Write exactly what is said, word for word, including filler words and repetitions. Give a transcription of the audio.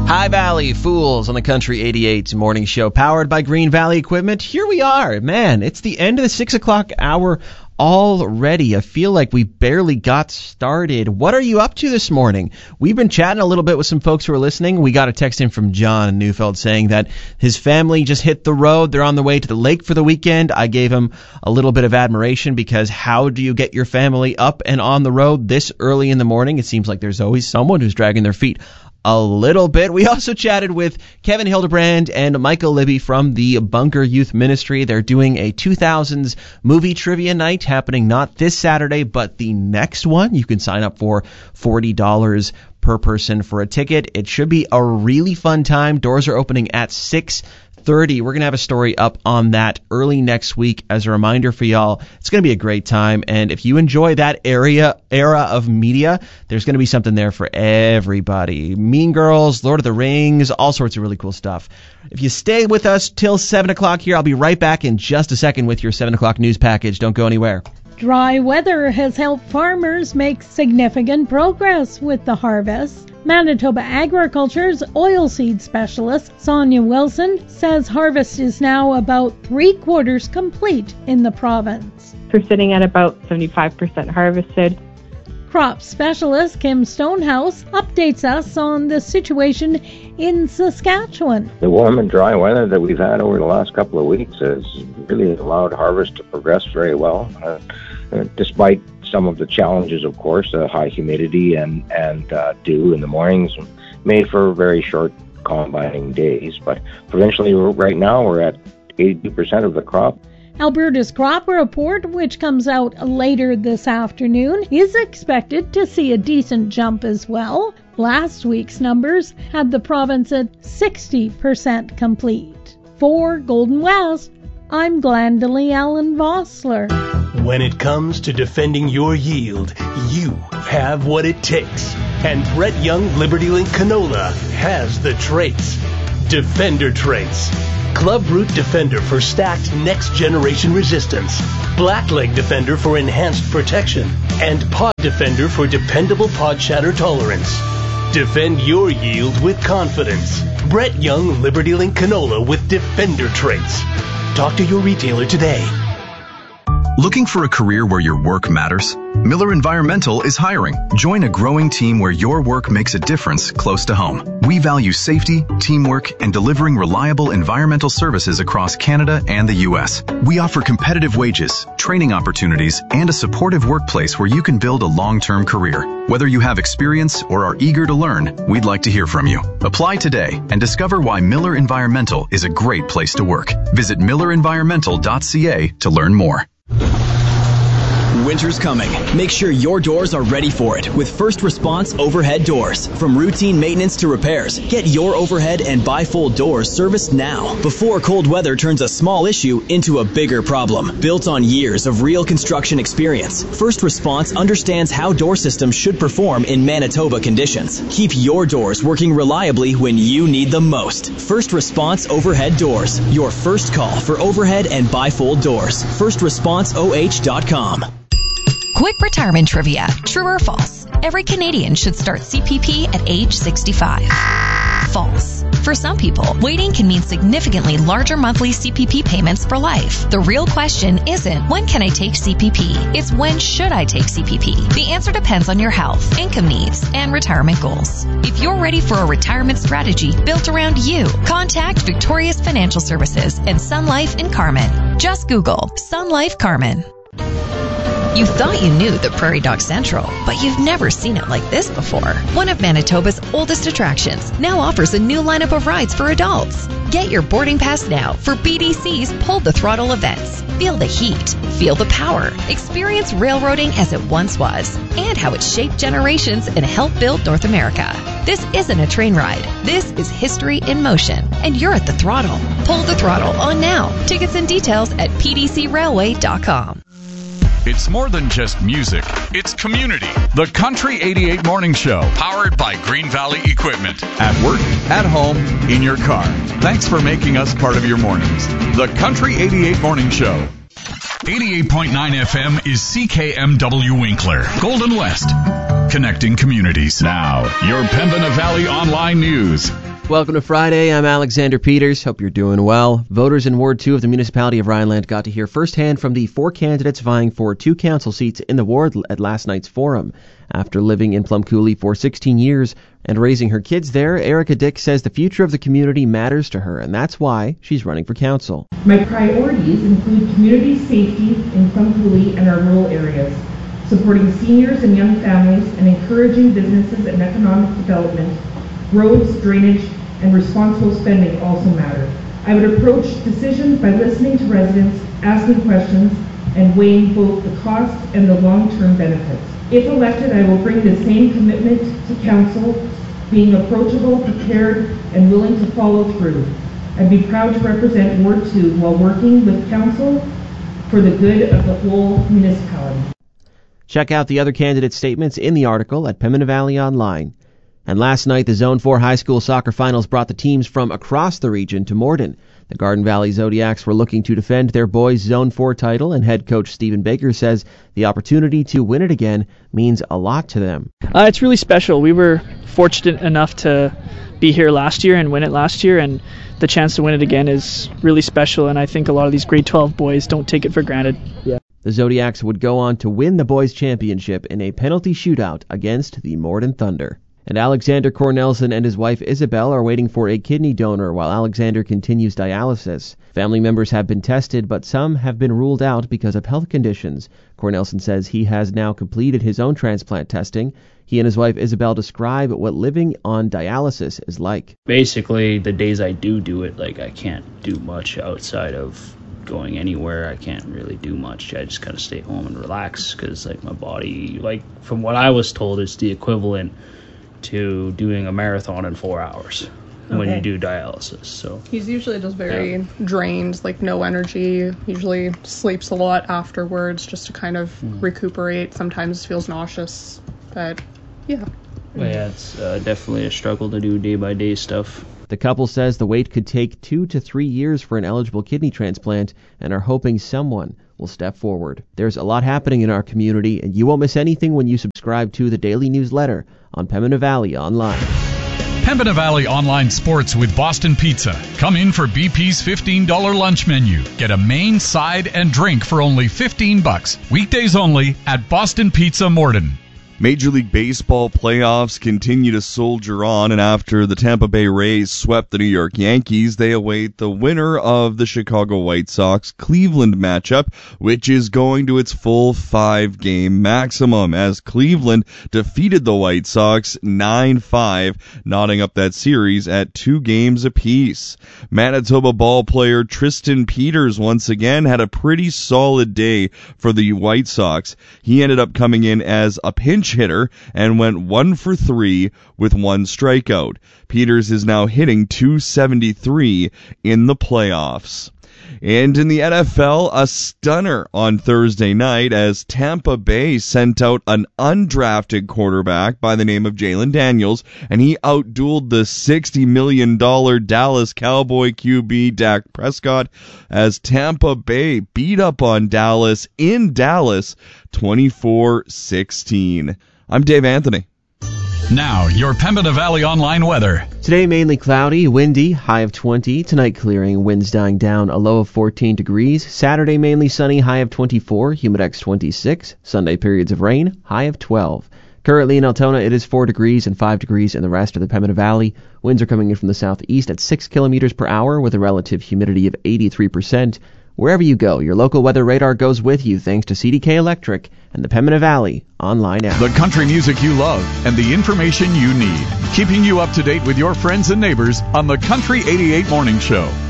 High Valley Fools on the Country eighty-eight morning show, powered by Green Valley Equipment. Here we are. Man, it's the end of the six o'clock hour already. I feel like we barely got started. What are you up to this morning? We've been chatting a little bit with some folks who are listening. We got a text in from John in Neufeld saying that his family just hit the road. They're on the way to the lake for the weekend. I gave him a little bit of admiration because how do you get your family up and on the road this early in the morning? It seems like there's always someone who's dragging their feet a little bit. We also chatted with Kevin Hildebrand and Michael Libby from the Bunker Youth Ministry. They're doing a two thousands movie trivia night happening not this Saturday, but the next one. You can sign up for forty dollars per person for a ticket. It should be a really fun time. Doors are opening at six thirty. We're going to have a story up on that early next week as a reminder for y'all. It's going to be a great time, and if you enjoy that area era of media, there's going to be something there for everybody. Mean Girls, Lord of the Rings, all sorts of really cool stuff. If you stay with us till seven o'clock here, I'll be right back in just a second with your seven o'clock news package. Don't go anywhere. Dry weather has helped farmers make significant progress with the harvest. Manitoba Agriculture's oilseed specialist, Sonia Wilson, says harvest is now about three-quarters complete in the province. We're sitting at about seventy-five percent harvested. Crop specialist Kim Stonehouse updates us on the situation in Saskatchewan. The warm and dry weather that we've had over the last couple of weeks has really allowed harvest to progress very well, uh, uh, despite some of the challenges, of course, uh, high humidity and, and uh, dew in the mornings made for very short combining days. But provincially, right now, we're at eighty-two percent of the crop. Alberta's crop report, which comes out later this afternoon, is expected to see a decent jump as well. Last week's numbers had the province at sixty percent complete. For Golden West, I'm Glendalee Allen Vossler. When it comes to defending your yield, you have what it takes. And Brett Young Liberty Link Canola has the traits. Defender traits. Club Root Defender for stacked next-generation resistance. Blackleg Defender for enhanced protection. And Pod Defender for dependable pod shatter tolerance. Defend your yield with confidence. Brett Young Liberty Link Canola with Defender traits. Talk to your retailer today. Looking for a career where your work matters? Miller Environmental is hiring. Join a growing team where your work makes a difference close to home. We value safety, teamwork, and delivering reliable environmental services across Canada and the U S. We offer competitive wages, training opportunities, and a supportive workplace where you can build a long-term career. Whether you have experience or are eager to learn, we'd like to hear from you. Apply today and discover why Miller Environmental is a great place to work. Visit miller environmental dot c a to learn more. Winter's coming. Make sure your doors are ready for it with First Response Overhead Doors. From routine maintenance to repairs, get your overhead and bifold doors serviced now before cold weather turns a small issue into a bigger problem. Built on years of real construction experience, First Response understands how door systems should perform in Manitoba conditions. Keep your doors working reliably when you need them most. First Response Overhead Doors. Your first call for overhead and bifold doors. first response o h dot com. Quick retirement trivia. True or false? Every Canadian should start C P P at age sixty-five. False. For some people, waiting can mean significantly larger monthly C P P payments for life. The real question isn't when can I take C P P? It's when should I take C P P? The answer depends on your health, income needs, and retirement goals. If you're ready for a retirement strategy built around you, contact Victorious Financial Services and Sun Life in Carman. Just Google Sun Life Carman. You thought you knew the Prairie Dog Central, but you've never seen it like this before. One of Manitoba's oldest attractions now offers a new lineup of rides for adults. Get your boarding pass now for B D C's Pull the Throttle events. Feel the heat, feel the power, experience railroading as it once was, and how it shaped generations and helped build North America. This isn't a train ride. This is history in motion, and you're at the throttle. Pull the Throttle on now. Tickets and details at p d c railway dot com. It's more than just music. It's community. The Country eighty-eight Morning Show, powered by Green Valley Equipment. At work, at home, in your car. Thanks for making us part of your mornings. The Country eighty-eight Morning Show. eighty-eight point nine F M is C K M W Winkler, Golden West. Connecting communities. Now, your Pembina Valley Online News. Welcome to Friday. I'm Alexander Peters. Hope you're doing well. Voters in Ward two of the municipality of Rhineland got to hear firsthand from the four candidates vying for two council seats in the ward at last night's forum. After living in Plum Coulee for sixteen years and raising her kids there, Erica Dick says the future of the community matters to her, and that's why she's running for council. My priorities include community safety in Plum Coulee and our rural areas, supporting seniors and young families, and encouraging businesses and economic development. Roads, drainage, and responsible spending also matter. I would approach decisions by listening to residents, asking questions, and weighing both the costs and the long-term benefits. If elected, I will bring the same commitment to council, being approachable, prepared, and willing to follow through. I'd be proud to represent Ward two while working with council for the good of the whole municipality. Check out the other candidates' statements in the article at Pembina Valley Online. And last night, the Zone four high school soccer finals brought the teams from across the region to Morden. The Garden Valley Zodiacs were looking to defend their boys' Zone four title, and head coach Stephen Baker says the opportunity to win it again means a lot to them. Uh, it's really special. We were fortunate enough to be here last year and win it last year, and the chance to win it again is really special, and I think a lot of these grade twelve boys don't take it for granted. Yeah. The Zodiacs would go on to win the boys' championship in a penalty shootout against the Morden Thunder. And Alexander Cornelson and his wife Isabel are waiting for a kidney donor while Alexander continues dialysis. Family members have been tested, but some have been ruled out because of health conditions. Cornelson says he has now completed his own transplant testing. He and his wife Isabel describe what living on dialysis is like. Basically, the days I do do it, like I can't do much outside of going anywhere. I can't really do much. I just kind of stay home and relax because like my body, like from what I was told, it's the equivalent to doing a marathon in four hours okay. when you do dialysis. So he's usually just very yeah. drained, like no energy, usually sleeps a lot afterwards just to kind of mm. recuperate. Sometimes feels nauseous, but yeah. Well, yeah, it's uh, definitely a struggle to do day by day stuff. The couple says the wait could take two to three years for an eligible kidney transplant and are hoping someone will step forward. There's a lot happening in our community, and you won't miss anything when you subscribe to the daily newsletter on Pembina Valley Online. Pembina Valley Online Sports with Boston Pizza. Come in for B P's fifteen dollars lunch menu. Get a main, side, and drink for only fifteen bucks. Weekdays only at Boston Pizza Morden. Major League Baseball playoffs continue to soldier on, and after the Tampa Bay Rays swept the New York Yankees, they await the winner of the Chicago White Sox-Cleveland matchup, which is going to its full five-game maximum, as Cleveland defeated the White Sox nine five, knotting up that series at two games apiece. Manitoba ball player Tristan Peters once again had a pretty solid day for the White Sox. He ended up coming in as a pinch hitter and went one for three with one strikeout. Peters is now hitting two seventy-three in the playoffs. And in the N F L, a stunner on Thursday night as Tampa Bay sent out an undrafted quarterback by the name of Jalen Daniels, and he outdueled the sixty million dollars Dallas Cowboy Q B Dak Prescott as Tampa Bay beat up on Dallas in Dallas twenty-four sixteen. I'm Dave Anthony. Now, your Pembina Valley Online weather. Today, mainly cloudy, windy, high of twenty. Tonight, clearing, winds dying down, a low of fourteen degrees. Saturday, mainly sunny, high of twenty-four, humidex twenty-six. Sunday, periods of rain, high of twelve. Currently in Altona, it is four degrees and five degrees in the rest of the Pembina Valley. Winds are coming in from the southeast at six kilometers per hour with a relative humidity of eighty-three percent. Wherever you go, your local weather radar goes with you thanks to C D K Electric and the Pembina Valley Online app. The country music you love and the information you need. Keeping you up to date with your friends and neighbors on the Country eighty-eight Morning Show.